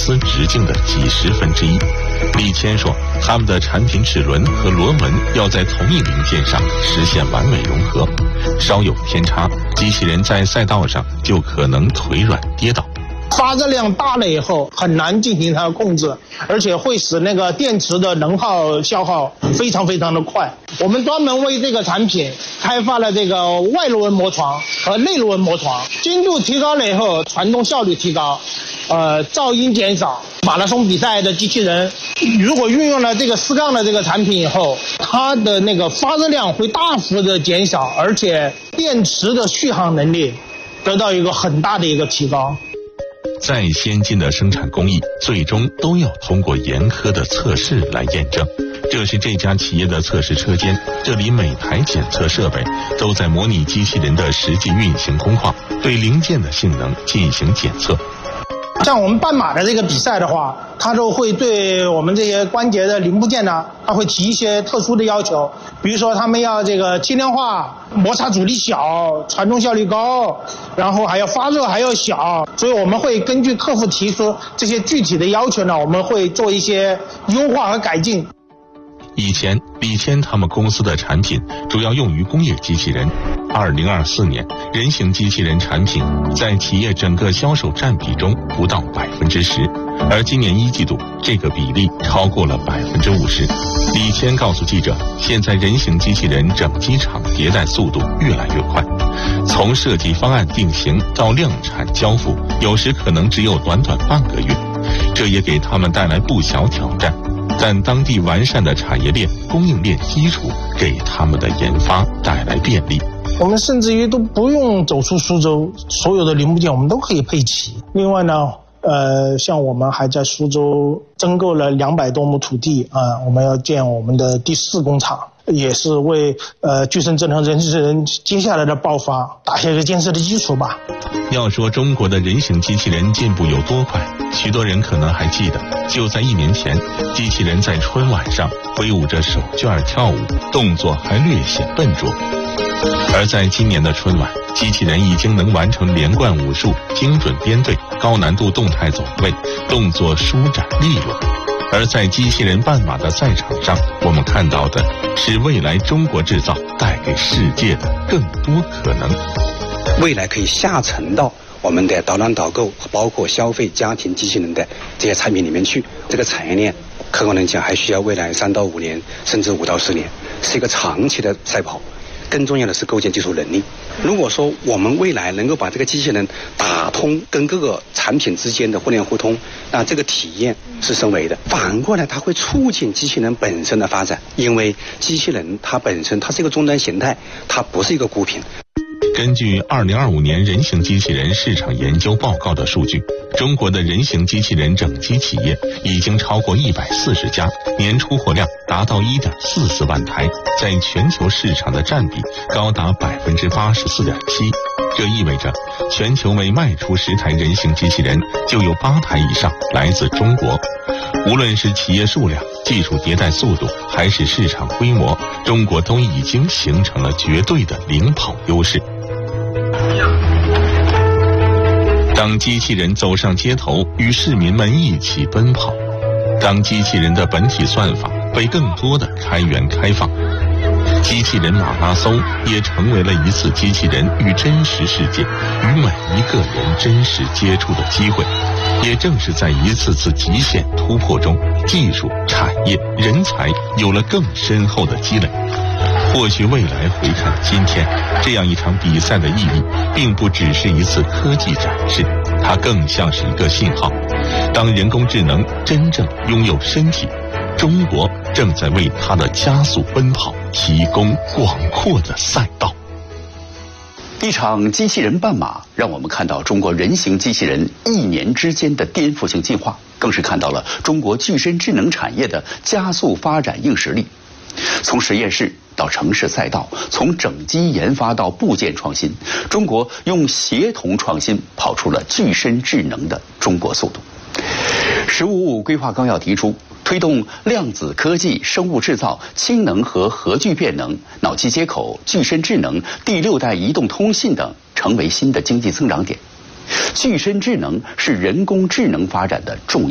丝直径的几十分之一。李谦说，他们的产品齿轮和螺纹要在同一零件上实现完美融合，稍有偏差，机器人在赛道上就可能腿软跌倒。 发热量大了以后很难进行它的控制，而且会使那个电池的能耗消耗非常的快。我们专门为这个产品开发了这个外螺纹磨床和内螺纹磨床，精度提高了以后，传动效率提高，噪音减少。马拉松比赛的机器人如果运用了这个4杠的这个产品以后，它的那个发热量会大幅的减少，而且电池的续航能力得到一个很大的一个提高。 再先进的生产工艺，最终都要通过严苛的测试来验证。这是这家企业的测试车间，这里每台检测设备都在模拟机器人的实际运行工况，对零件的性能进行检测。 像我们半马的这个比赛的话，它都会对我们这些关节的零部件呢，它会提一些特殊的要求，比如说他们要这个轻量化，摩擦阻力小，传动效率高，然后还要发热还要小，所以我们会根据客户提出这些具体的要求呢，我们会做一些优化和改进。 以前李谦他们公司的产品主要用于工业机器人，2024年人形机器人产品在企业整个销售占比中不到10%，而今年1季度这个比例超过了50%。李谦告诉记者，现在人形机器人整机厂迭代速度越来越快，从设计方案定型到量产交付，有时可能只有短半个月，这也给他们带来不小挑战。但当地完善的产业链、供应链基础给他们的研发带来便利。 我们甚至于都不用走出苏州，所有的零部件我们都可以配齐。另外呢，像我们还在苏州增购了200多亩土地我们要建我们的第4工厂，也是为具身智能人机器人接下来的爆发打下一个建设的基础吧。 要说中国的人形机器人进步有多快，许多人可能还记得，就在1年前，机器人在春晚上挥舞着手绢跳舞，动作还略显笨拙。而在今年的春晚，机器人已经能完成连贯武术、精准编队、高难度动态走位，动作舒展利落。而在机器人半马的赛场上，我们看到的是未来中国制造带给世界的更多可能。 未来可以下沉到我们的导览导购，包括消费家庭机器人的这些产品里面去。这个产业链客观来讲还需要未来3到5年，甚至5到10年，是一个长期的赛跑。更重要的是构建技术能力。如果说我们未来能够把这个机器人打通跟各个产品之间的互联互通，那这个体验是升维的。反过来它会促进机器人本身的发展，因为机器人它本身它是一个终端形态，它不是一个孤品。 根据2025年人形机器人市场研究报告的数据，中国的人形机器人整机企业已经超过140家，年出货量达到1.44万台，在全球市场的占比高达84.7%。这意味着全球每卖出10台人形机器人，就有8台以上来自中国。无论是企业数量、技术迭代速度，还是市场规模，中国都已经形成了绝对的领跑优势。当机器人走上街头，与市民们一起奔跑；当机器人的本体算法被更多的开源开放，机器人马拉松也成为了一次机器人与真实世界、与每一个人真实接触的机会。也正是在一次次极限突破中，技术、产业、人才有了更深厚的积累。或许未来回看今天，这样一场比赛的意义并不只是一次科技展示，它更像是一个信号。当人工智能真正拥有身体，中国正在为它的加速奔跑提供广阔的赛道。 一场机器人半马，让我们看到中国人形机器人1年之间的颠覆性进化，更是看到了中国具身智能产业的加速发展硬实力。从实验室到城市赛道，从整机研发到部件创新，中国用协同创新跑出了具身智能的中国速度。“15+5”规划纲要提出，推动量子科技、生物制造、氢能和核聚变能、脑机接口、具身智能、第6代移动通信等成为新的经济增长点。具身智能是人工智能发展的重要